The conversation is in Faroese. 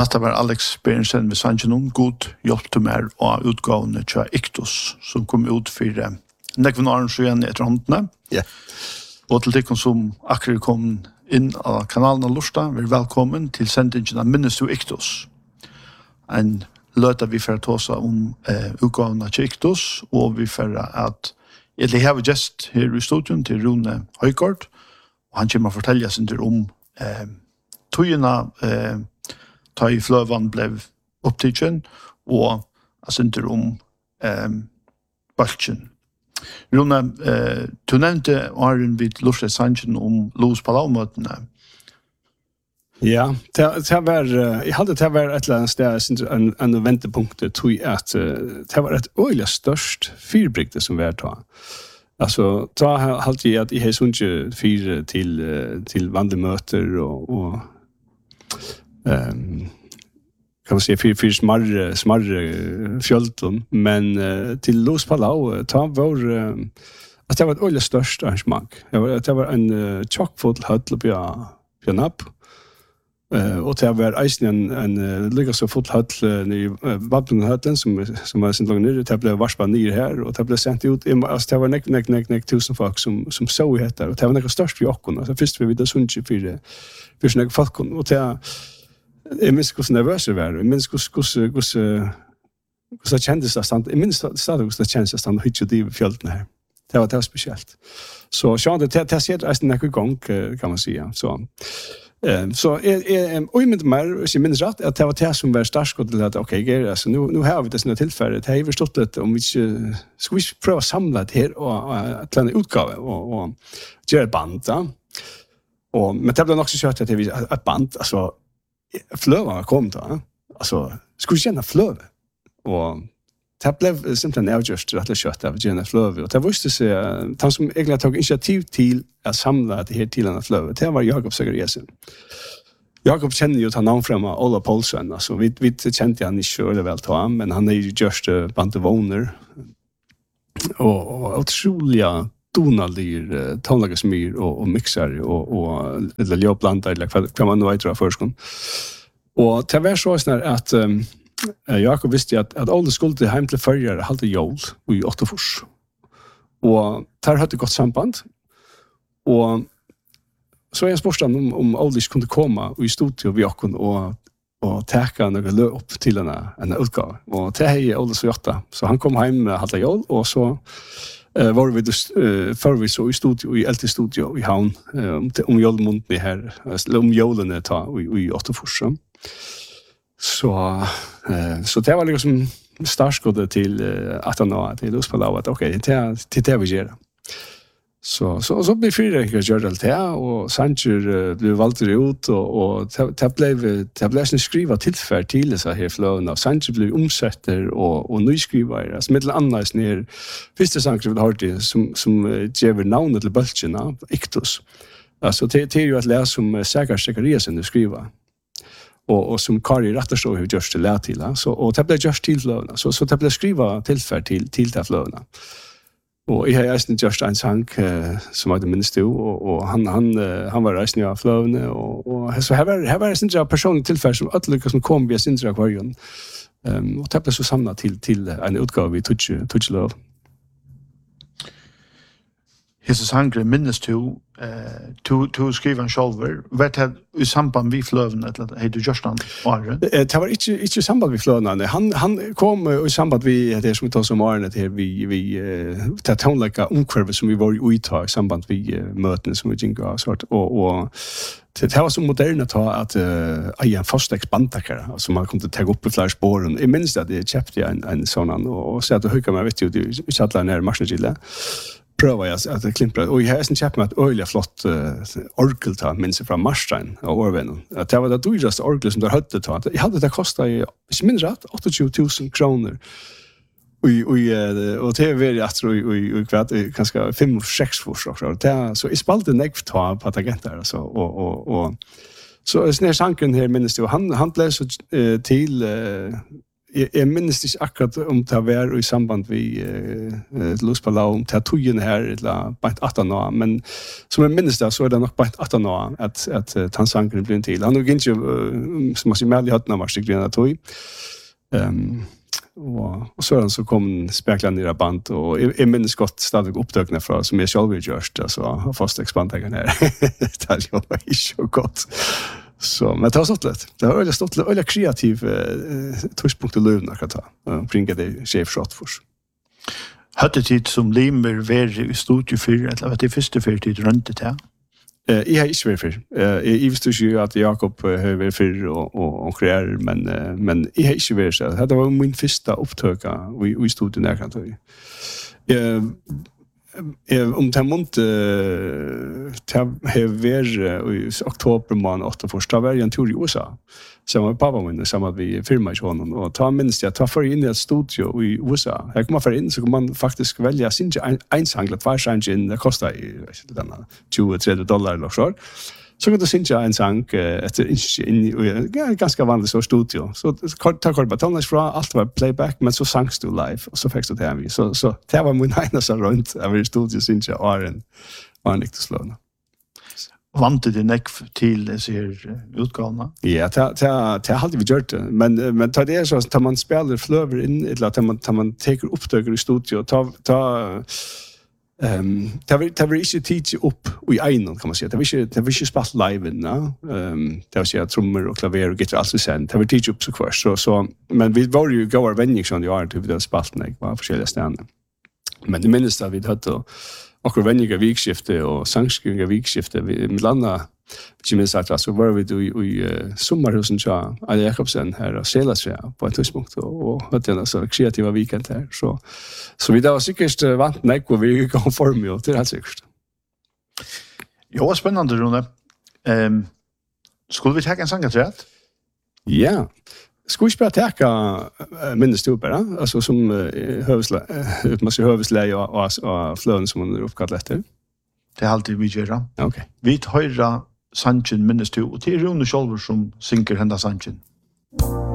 Hatta var Alex Berensen med Sanjinon, god hjelp til meg og utgavene til Iktus, som kom ut for nekven årens igjen etter håndene. Ja. Og til de som akkurat kom inn av kanalen av Lorsta, vi velkommen til sendingen av Minnes til Iktus. En løte vi for å ta oss om utgavene til Iktus, og vi for at jeg har gjest her i studion til Rune Højgaard, og han kommer å fortelle oss om togene ta i fløven ble opptidgen, og jeg om Balchen. Rune, du nevnte Arjen vid Lorsta Sanjen om Los Palau-møtene. Ja, jeg hadde det var et eller annet sted en ventepunkt tog at det var et øyelig størst fyrbrygde som vi er ta. Altså, da hadde jeg at jeg har sånn ikke fyr til vanlige møter og kan man säga fyr smarre fjölton, men till Los Palau ta var att det var ett öle störst arrangemang. Det var en chockfull höll på napp. Och det var eisen en lika så full höll i Vattnhöllen som var sin långt ner. Det blev varspa ner här och det blev sent ut. Alltså det var nek tusen folk som så heter och det var något störst för Jakob. Alltså först vi vidare sunche för såna folk och det jag minns hur nervös jag var. Jag minns hur kändes det stand. Jag minns stadigt hur det kändes att stanna hit och i fjällen här. Det var speciellt. Så det ser att det är igång kan man säga. Så och med mer så minns rätt att det var det som var startskott till att okej, alltså nu har vi det såna tillfället. Det har förstått det om vi ska vi pröva samla det här och att lämna utgåva och göra band då. Och men det blev också kört att det är ett band alltså flöva kom då. Alltså skulle känna flöva. Och det blev simpelthen avgjort att det kött av Jenna flöva och det visste sig han som egentligen tog initiativ till att samla det här till en flöva. Det var Jakob Sagariasen. Jakob känner ju att han namn fram Ola Paulsen alltså vi kände han inte eller väl ta men han är ju just bandevåner och otroliga tonaldir tonlagasmyr och mixar och lite ljudblandare eller vad man nu vet tror först. Och det var så snart att Jakob visste att Ola skulle hem till förra halta jul i Åttofors. Och där hade gått samband. Och så jag spårade om Ola kunde komma i studio vi och täcka några upp till en utgåva. Och det är Ola så gjorta. Så han kom hem med halta jul och så var vi för vi så i studio i LT studio i Havn om julmuntni här om julen ta i Åttofors. Så det var liksom startskottet till att han till Los Palau att okej det vi gör. Så blev fyra Gerald här och Sanchez blev valt ut och det blev skriva tillfär till så här flöden av Sanchez blev omsätter och nyskrivare alltså med annars ner första Sanchez har det som ger namnet till Balchen Iktus. Alltså det är ju att läsa som Sagariasen du skriva. Och som Kari Ratterstå har gjort det lät till så och det blev just till flöden så det blev skriva tillfär till det flöden. Och jag har just en sång som hade minst och han var resten av flöden och så här var det inte personligt tillfälle som att lyckas som kom via Sindra Aquarium och det blev så samlat till en utgåva vi touch love. Jesus Hangre minnes to skriva en själver. Vet det i samband vi flöven eller hej du just han var det var inte i samband vi flöven. Han kom i samband vi det som vi tar som Arne här vi ta tonlika omkvarv som vi var i samband vi möten som vi gick av sort och det var så modernt att en fast expandakare som man kunde ta upp i flera spåren. I minst att det köpte en sån och så att höga man vet ju vi satt där ner Marsnagilla. Pröva jag att klimpra och jag har sen köpt med ett öliga flott orgelta minns från Marstein och Orven. Det var det dyraste orgel som där hade tagit. Jag hade det kostat i minst rätt 80,000 kronor. Och det var jag tror i kvart kanske 5-6 år så. Så i spalten nekv ta på tangenter alltså och så snär sanken här minns du han blev så till jag minns inte akkurat om det var i samband vi Lust på Lau om det tojen här eller bara 18 år, men som jag minns det så är det nog bara 18 år att tansanken blir till. Han nog inte som man ser med i hatten av varje tog. Och så kom speklan i band och jag minns gott stadig upptökna från som är självgjort alltså fast expanderingen här. Det var inte så gott. Så men det har stått lätt. Det har väldigt stått väldigt kreativ touchpunkt att lövna kan ta. Bringa det chefshot för. Hade tid som limer var i studio för eller det första för tid runt det här. Jag har inte varit för. Jag visste ju att Jakob har varit för och kreerar men jag har inte varit så. Det var min första upptöka i studion där kan ta. Om det måste i oktober månad 8 första var jag en tur i USA. Så var pappa min samma vi filmade ju honom och ta minst jag tar för in i ett studio i USA. Här kommer man för in så kan man faktiskt välja sin ensanglat varsin det kostar ju denna $20-30 eller så. Så kan du synja en sang efter in i ganska vanlig så studio. Så ta kort batonas från allt var playback men så sangs du live och så fick du det här så det var min ena så runt över studio synja var inte slåna. Vante det neck till ser utgåvorna. Ja, det hade vi gjort men ta det så tar man spelar flöver in eller att man tar upptöker i studio ta det var inte tid upp i en kan man säga. Det var inte spalt live inna. Det var så trummor och klaver och gitarr alltså sen. Det var tid upp så kvar så men vi var ju går vänner som jag har typ det spalt när var olika ställen. Men det minns att vi hade och vänniga vikskifte och sangskrivningar vikskifte med landa. Jag minns att så var vi då i sommarhusen så Anja Jakobsen här och Selasjö på ett tidspunkt och hade en så kreativa weekend här så vi då säkert vant nej och vi går för mig och det är säkert. Jo, spännande Rune. Skulle vi ta en sång att rätt? Ja. Ska vi spela täcka minnestuber alltså som hövsläge och flön som man uppkallar efter. Det är alltid vi gör. Okej. Vi höra Sanchen minnestu och det är Rune Scholver som synker hända Sanchen.